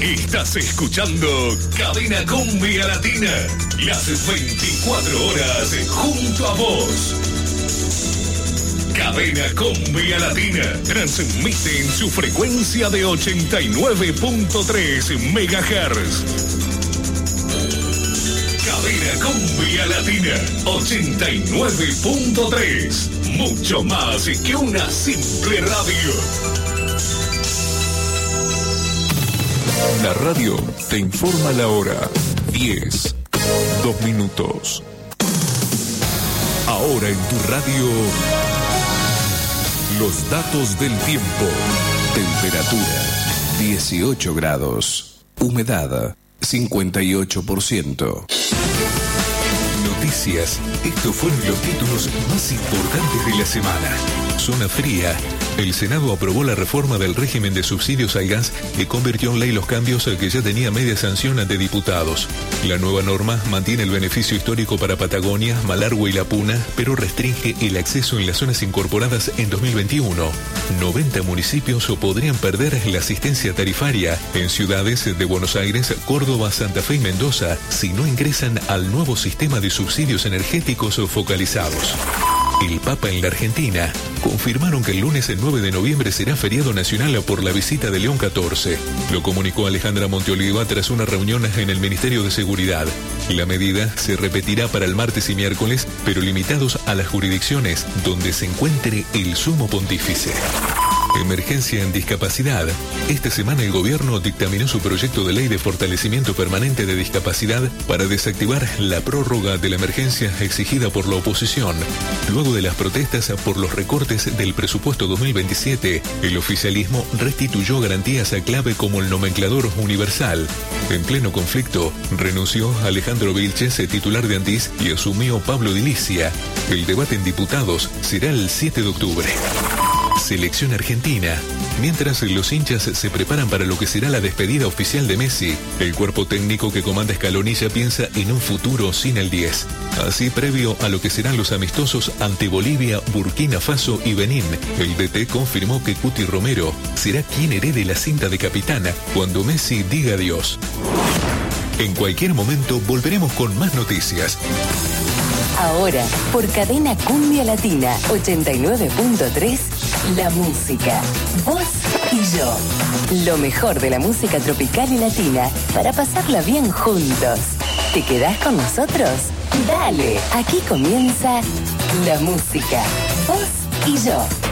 Estás escuchando Cadena Cumbia Latina. Las 24 horas junto a vos. Cadena Cumbia Latina transmite en su frecuencia de 89.3 MHz. Cadena Cumbia Latina 89.3. Mucho más que una simple radio. La radio te informa la hora. 10, 2 minutos. Ahora en tu radio, los datos del tiempo. Temperatura 18 grados. Humedad 58%. Noticias. Estos fueron los títulos más importantes de la semana. Zona fría. El Senado aprobó la reforma del régimen de subsidios al gas que convirtió en ley los cambios que ya tenía media sanción ante diputados. La nueva norma mantiene el beneficio histórico para Patagonia, Malargüe y La Puna, pero restringe el acceso en las zonas incorporadas en 2021. 90 municipios podrían perder la asistencia tarifaria en ciudades de Buenos Aires, Córdoba, Santa Fe y Mendoza si no ingresan al nuevo sistema de subsidios energéticos focalizados. El Papa en la Argentina. Confirmaron que el lunes 9 de noviembre será feriado nacional por la visita de León XIV. Lo comunicó Alejandra Monteoliva tras una reunión en el Ministerio de Seguridad. La medida se repetirá para el martes y miércoles, pero limitados a las jurisdicciones donde se encuentre el sumo pontífice. Emergencia en discapacidad. Esta semana el gobierno dictaminó su proyecto de ley de fortalecimiento permanente de discapacidad para desactivar la prórroga de la emergencia exigida por la oposición. Luego de las protestas por los recortes del presupuesto 2027, el oficialismo restituyó garantías a clave como el nomenclador universal. En pleno conflicto, renunció Alejandro Vilches, titular de Andís, y asumió Pablo Dilicia. El debate en diputados será el 7 de octubre. Selección Argentina. Mientras los hinchas se preparan para lo que será la despedida oficial de Messi, el cuerpo técnico que comanda Scaloni ya piensa en un futuro sin el 10. Así, previo a lo que serán los amistosos ante Bolivia, Burkina Faso y Benín, el DT confirmó que Cuti Romero será quien herede la cinta de capitana cuando Messi diga adiós. En cualquier momento volveremos con más noticias. Ahora, por Cadena Cumbia Latina 89.3, la música, vos y yo. Lo mejor de la música tropical y latina para pasarla bien juntos. ¿Te quedás con nosotros? Dale, aquí comienza la música, vos y yo.